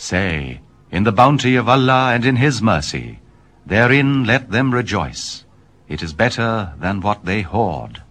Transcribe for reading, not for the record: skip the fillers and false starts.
Say, in the bounty of Allah and in His mercy, therein let them rejoice. It is better than what they hoard.